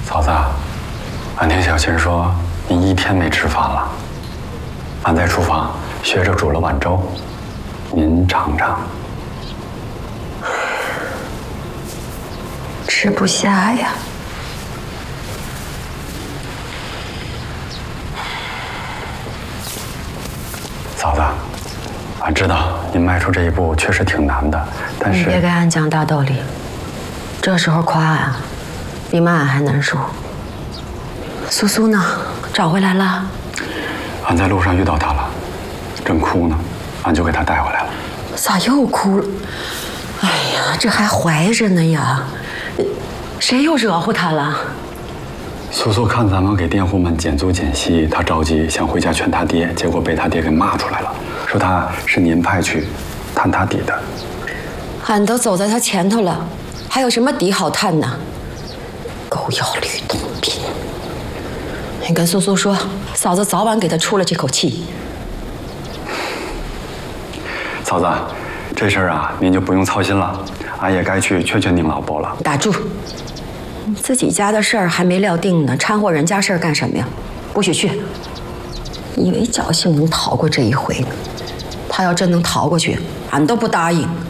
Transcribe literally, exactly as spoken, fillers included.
嫂子，俺听小琴说你一天没吃饭了，俺在厨房学着煮了碗粥，您尝尝。 吃不下呀。 嫂子，俺知道您迈出这一步确实挺难的，但是你别给俺讲大道理，这时候夸俺，比骂俺还难受。苏苏呢？找回来了？ 俺在路上遇到她了，正哭呢，俺就给她带回来了。 咋又哭了？哎呀，这还怀着呢呀！谁又惹乎她了？ 苏苏看咱们给佃户们减租减息，她着急想回家劝他爹，结果被他爹给骂出来了，说他是您派去探他底的。 俺都走在他前头了，还有什么底好探呢？狗咬吕洞宾！你跟苏苏说，嫂子早晚给他出了这口气。 嫂子，这事儿啊，您就不用操心了，俺也该去劝劝您老伯了。 打住！自己家的事儿还没料定呢，掺和人家事儿干什么呀？不许去！以为侥幸能逃过这一回呢？他要真能逃过去，俺都不答应。